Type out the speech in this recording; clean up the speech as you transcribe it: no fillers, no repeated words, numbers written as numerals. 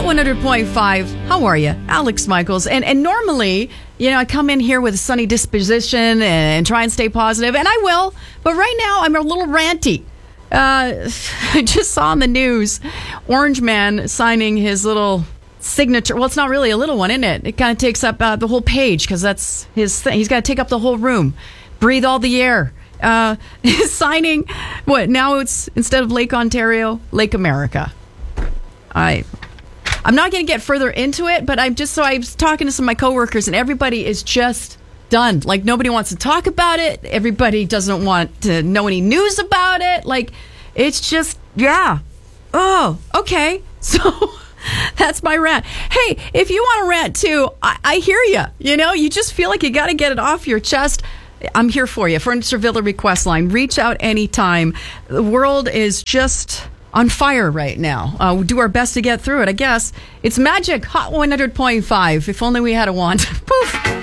Hot 100.5. How are you? Alex Michaels. And normally, I come in here with a sunny disposition and try and stay positive, and I will. But right now, I'm a little ranty. I just saw on the news, Orange Man signing his little signature. Well, it's not really a little one, isn't it? It kind of takes up the whole page because that's his thing. He's got to take up the whole room, breathe all the air. Signing, what, now it's, instead of Lake Ontario, Lake America. I'm not going to get further into it, but I was talking to some of my coworkers, and everybody is just done. Like, nobody wants to talk about it. Everybody doesn't want to know any news about it. Like, it's just, yeah. Oh, okay. So that's my rant. Hey, if you want to rant too, I hear you. You just feel like you got to get it off your chest. I'm here for you. Furniture Villa request line. Reach out anytime. The world is just on fire right now. We'll do our best to get through it, I guess. It's magic. Hot 100.5. If only we had a wand. Poof.